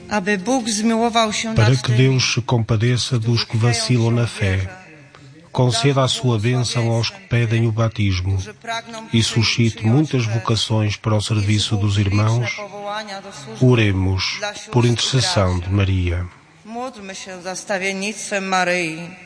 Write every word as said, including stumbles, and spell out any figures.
Para que Deus se compadeça dos que vacilam na fé, conceda a sua bênção aos que pedem o batismo e suscite muitas vocações para o serviço dos irmãos. Oremos por intercessão de Maria. Módlmy się za stawiennictwem Maryi.